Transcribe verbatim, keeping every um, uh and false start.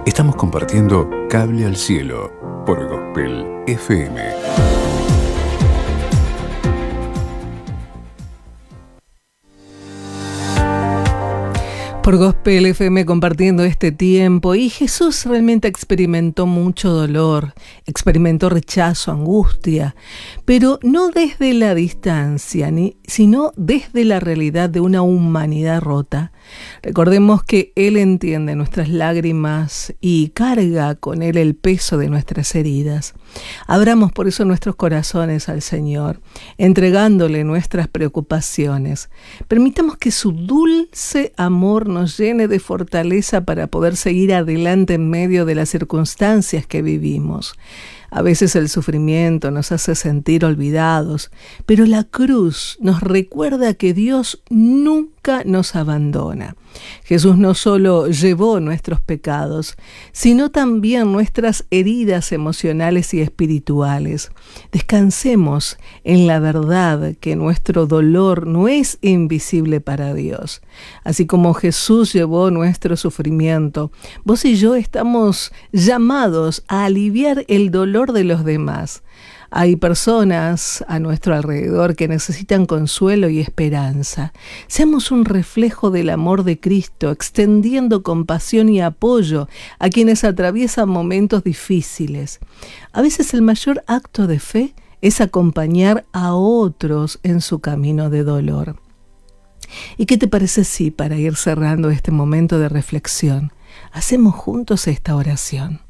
Estamos compartiendo Cable al Cielo por Gospel F M. Por Gospel F M compartiendo este tiempo, y Jesús realmente experimentó mucho dolor, experimentó rechazo, angustia, pero no desde la distancia, ni, sino desde la realidad de una humanidad rota. Recordemos que Él entiende nuestras lágrimas y carga con Él el peso de nuestras heridas. Abramos por eso nuestros corazones al Señor, entregándole nuestras preocupaciones. Permitamos que su dulce amor nos llene de fortaleza para poder seguir adelante en medio de las circunstancias que vivimos. A veces el sufrimiento nos hace sentir olvidados, pero la cruz nos recuerda que Dios nunca nos abandona. Jesús no solo llevó nuestros pecados, sino también nuestras heridas emocionales y espirituales. Descansemos en la verdad que nuestro dolor no es invisible para Dios. Así como Jesús llevó nuestro sufrimiento, vos y yo estamos llamados a aliviar el dolor de los demás. Hay personas a nuestro alrededor que necesitan consuelo y esperanza. Seamos un reflejo del amor de Cristo, extendiendo compasión y apoyo a quienes atraviesan momentos difíciles. A veces el mayor acto de fe es acompañar a otros en su camino de dolor. ¿Y qué te parece si, para ir cerrando este momento de reflexión, hacemos juntos esta oración?